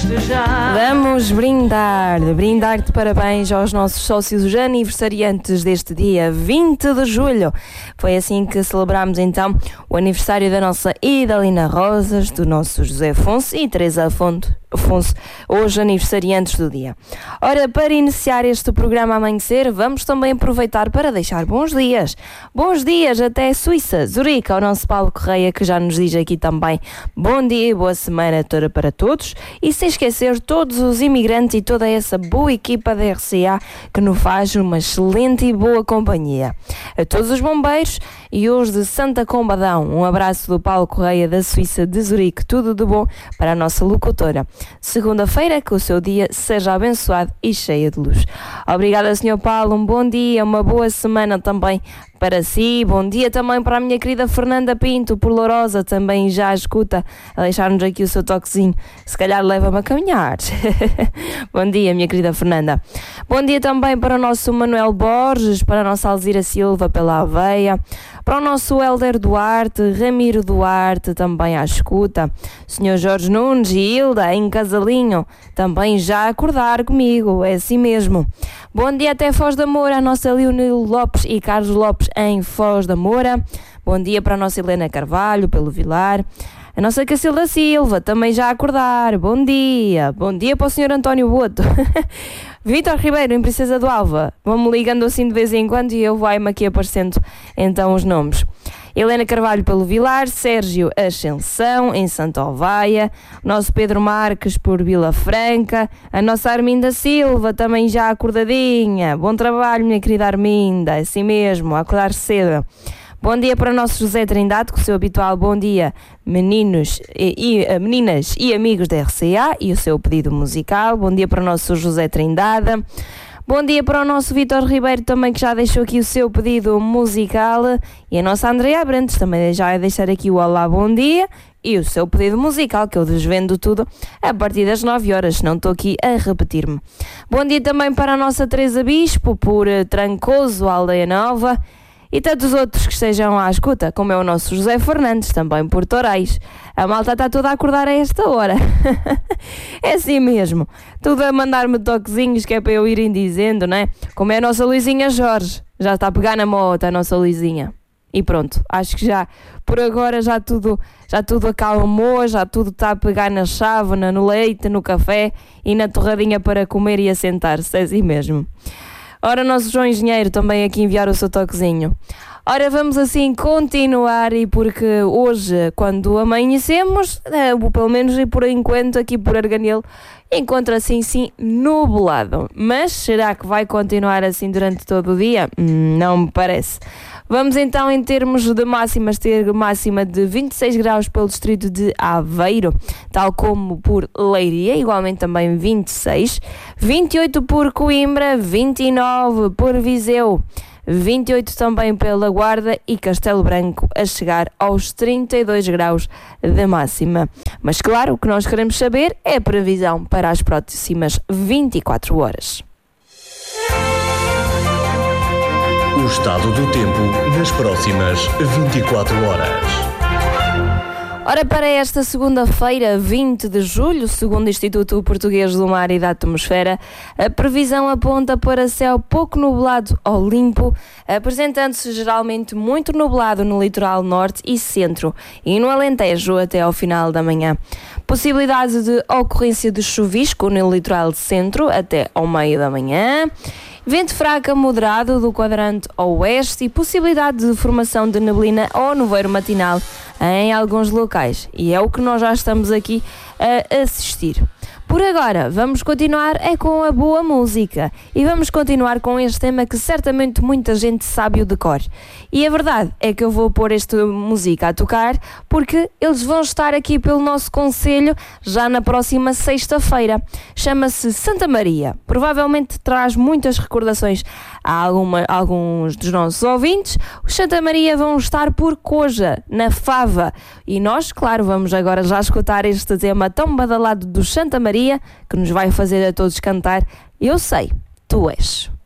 festejar. Vamos brindar de parabéns aos nossos sócios aniversariantes deste dia 20 de julho. Foi assim que celebramos então o aniversário da nossa Idalina Rosas, do nosso José Afonso e Teresa Afonso, hoje aniversariantes do dia. Ora, para iniciar este programa Amanhecer, vamos também aproveitar para deixar bons dias. Bons dias até Suíça, Zurique, ao nosso Paulo Correia, que já nos diz aqui também bom dia e boa semana toda para todos. E sem esquecer todos os imigrantes e toda essa boa equipa da RCA que nos faz uma excelente e boa companhia. A todos os bombeiros e os de Santa Combadão, um abraço do Paulo Correia da Suíça de Zurique, tudo de bom para a nossa locutora. Segunda-feira, que o seu dia seja abençoado e cheio de luz. Obrigada, Sr. Paulo, um bom dia, uma boa semana também para si. Bom dia também para a minha querida Fernanda Pinto, por Lourosa, também já escuta a deixar-nos aqui o seu toquezinho, se calhar leva-me a caminhar. Bom dia, minha querida Fernanda. Bom dia também para o nosso Manuel Borges, para a nossa Alzira Silva pela Aveia, para o nosso Helder Duarte, Ramiro Duarte também à escuta, Sr. Jorge Nunes e Hilda em Casalinho, também já a acordar comigo, é assim mesmo. Bom dia até Foz da Moura, a nossa Leonil Lopes e Carlos Lopes em Foz da Moura. Bom dia para a nossa Helena Carvalho, pelo Vilar. A nossa Cacilda Silva, também já a acordar. Bom dia. Bom dia para o Sr. António Boto. Vítor Ribeiro, em Princesa do Alva. Vão-me ligando assim de vez em quando e eu vai-me aqui aparecendo então os nomes. Helena Carvalho pelo Vilar, Sérgio Ascensão em Santa Ovaia, nosso Pedro Marques por Vila Franca, a nossa Arminda Silva também já acordadinha. Bom trabalho, minha querida Arminda, assim mesmo, a acordar cedo. Bom dia para o nosso José Trindade, com o seu habitual bom dia, meninas e amigos da RCA e o seu pedido musical. Bom dia para o nosso José Trindade. Bom dia para o nosso Vítor Ribeiro também, que já deixou aqui o seu pedido musical. E a nossa Andrea Abrantes também já vai deixar aqui o olá, bom dia. E o seu pedido musical, que eu desvendo tudo a partir das 9 horas, senão estou aqui a repetir-me. Bom dia também para a nossa Teresa Bispo, por Trancoso, Aldeia Nova. E tantos outros que estejam à escuta, como é o nosso José Fernandes, também por Torais. A malta está toda a acordar a esta hora. É assim mesmo. Tudo a mandar-me toquezinhos que é para eu irem dizendo, não é? Como é a nossa Luizinha Jorge. Já está a pegar na moto a nossa Luizinha. E pronto, acho que já, por agora, já tudo acalmou, já tudo está a pegar na chávena, no leite, no café e na torradinha para comer e assentar-se, é assim mesmo. Ora, nosso João Engenheiro também aqui enviar o seu toquezinho. Ora, vamos assim continuar, e porque hoje, quando amanhecemos, pelo menos e por enquanto aqui por Arganil, encontra-se sim nublado. Mas será que vai continuar assim durante todo o dia? Não me parece. Vamos então, em termos de máximas, ter máxima de 26 graus pelo distrito de Aveiro, tal como por Leiria, igualmente também 26, 28 por Coimbra, 29 por Viseu, 28 também pela Guarda e Castelo Branco, a chegar aos 32 graus de máxima. Mas claro, o que nós queremos saber é a previsão para as próximas 24 horas. O estado do tempo nas próximas 24 horas. Ora, para esta segunda-feira, 20 de julho, segundo o Instituto Português do Mar e da Atmosfera, a previsão aponta para céu pouco nublado ou limpo, apresentando-se geralmente muito nublado no litoral norte e centro e no Alentejo até ao final da manhã. Possibilidade de ocorrência de chuvisco no litoral centro até ao meio da manhã. Vento fraco a moderado do quadrante oeste e possibilidade de formação de neblina ou nevoeiro matinal em alguns locais. E é o que nós já estamos aqui a assistir. Por agora, vamos continuar com a boa música e vamos continuar com este tema que certamente muita gente sabe o de cor. E a verdade é que eu vou pôr esta música a tocar porque eles vão estar aqui pelo nosso concelho já na próxima sexta-feira. Chama-se Santa Maria. Provavelmente traz muitas recordações a alguns dos nossos ouvintes. Os Santa Maria vão estar por Coja, na Fava. E nós, claro, vamos agora já escutar este tema tão badalado do Santa Maria, que nos vai fazer a todos cantar Eu Sei, Tu És.